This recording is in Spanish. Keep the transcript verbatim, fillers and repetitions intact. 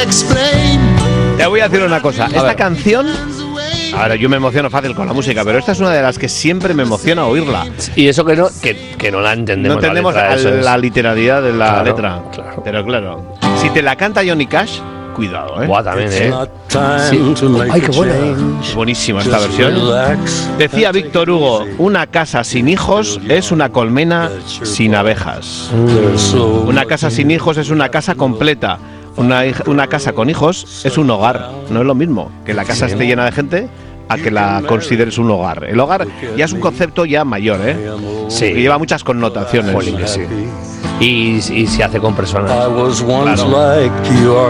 Te voy a decir una cosa. Esta canción... Ahora, yo me emociono fácil con la música, pero esta es una de las que siempre me emociona oírla. Y eso que no, que, que no la entendemos. No entendemos la, letra, la, la literalidad de la claro, letra. Claro. Pero claro, si te la canta Johnny Cash, cuidado, ¿eh? Buah, también, ¿eh? Sí. Ay, qué buena. Es buenísima esta versión. Decía Víctor Hugo, una casa sin hijos es una colmena sin abejas. Una casa sin hijos es una casa completa. Una, una casa con hijos es un hogar. No es lo mismo que la casa esté llena de gente a que la consideres un hogar. El hogar ya es un concepto ya mayor, ¿eh? Sí. Que lleva muchas connotaciones. Jolín, que sí. Y, y se hace con personas. Claro.